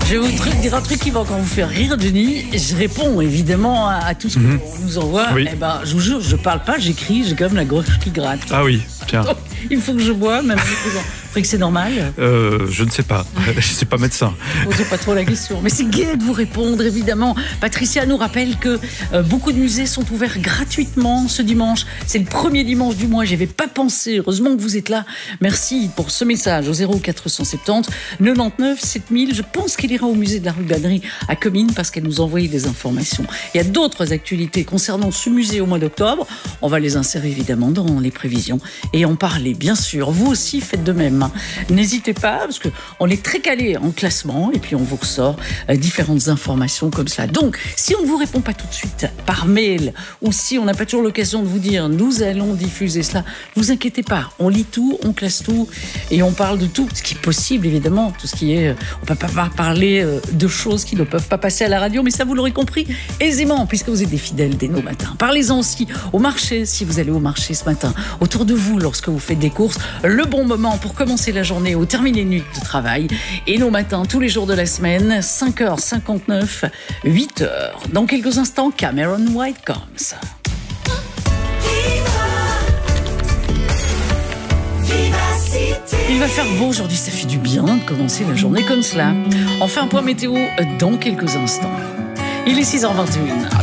Je vais vous dire un truc qui va encore vous faire rire, Denis. Je réponds évidemment à tout ce qu'on nous envoie. Oui. Eh ben, je vous jure, je parle pas, j'écris, j'ai quand même la gorge qui gratte. Ah oui, tiens. Donc, il faut que je boive, même en écrivant. Vous trouvez que c'est normal? Je ne sais pas. Je ne suis pas médecin. Posez pas trop la question. Mais c'est gai de vous répondre, évidemment. Patricia nous rappelle que beaucoup de musées sont ouverts gratuitement ce dimanche. C'est le premier dimanche du mois. J'y avais pas pensé. Heureusement que vous êtes là. Merci pour ce message au 0470 99 7000. Je pense qu'il ira au musée de la rue Badry à Comines parce qu'elle nous a envoyé des informations. Il y a d'autres actualités concernant ce musée au mois d'octobre. On va les insérer évidemment dans les prévisions et en parler, bien sûr. Vous aussi, faites de même. N'hésitez pas, parce qu'on est très calé en classement et puis on vous ressort différentes informations comme ça. Donc, si on ne vous répond pas tout de suite par mail ou si on n'a pas toujours l'occasion de vous dire nous allons diffuser cela, ne vous inquiétez pas. On lit tout, on classe tout et on parle de tout, ce qui est possible évidemment, tout ce qui est... On ne peut pas parler de choses qui ne peuvent pas passer à la radio, mais ça vous l'aurez compris aisément puisque vous êtes des fidèles dès nos matins. Parlez-en aussi au marché, si vous allez au marché ce matin, autour de vous lorsque vous faites des courses, le bon moment pour commencer la journée ou terminer une nuit de travail. Et nos matins, tous les jours de la semaine, 5h59, 8h. Dans quelques instants, Cameron White comes. Il va faire beau aujourd'hui, ça fait du bien de commencer la journée comme cela. On fait un point météo dans quelques instants. Il est 6h21.